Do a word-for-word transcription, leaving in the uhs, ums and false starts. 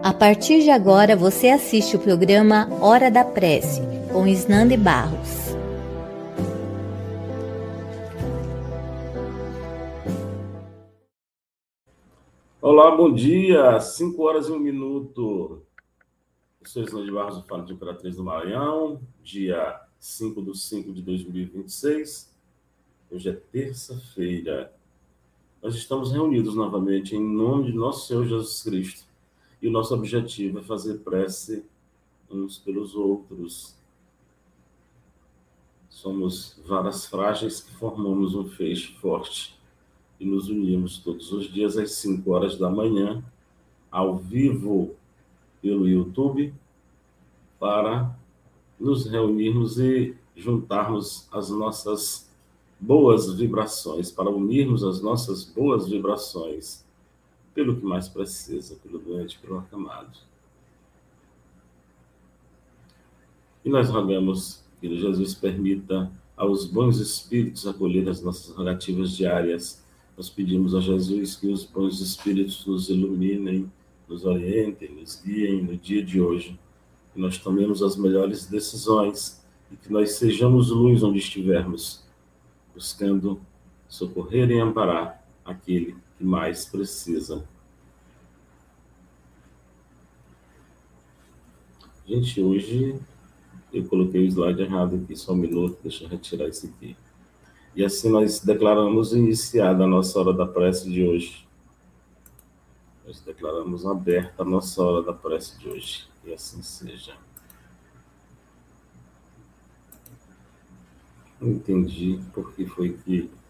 A partir de agora, você assiste o programa Hora da Prece, com Isnande Barros. Olá, bom dia, cinco horas e um minuto. Eu sou Isnande Barros, eu falo de Imperatriz do Maranhão, dia cinco de cinco de dois mil e vinte e seis. Hoje é terça-feira. Nós estamos reunidos novamente em nome de nosso Senhor Jesus Cristo. E o nosso objetivo é fazer prece uns pelos outros. Somos varas frágeis que formamos um feixe forte e nos unimos todos os dias às cinco horas da manhã, ao vivo pelo YouTube, para nos reunirmos e juntarmos as nossas boas vibrações, para unirmos as nossas boas vibrações pelo que mais precisa, pelo doente, pelo acamado. E nós rogamos que Jesus permita aos bons espíritos acolher as nossas rogativas diárias. Nós pedimos a Jesus que os bons espíritos nos iluminem, nos orientem, nos guiem no dia de hoje, que nós tomemos as melhores decisões e que nós sejamos luz onde estivermos, buscando socorrer e amparar aquele que mais precisa. Gente, hoje eu coloquei o slide errado aqui, só um minuto, deixa eu retirar isso aqui. E assim nós declaramos iniciada a nossa hora da prece de hoje. Nós declaramos aberta a nossa hora da prece de hoje. E assim seja. Não entendi por que foi que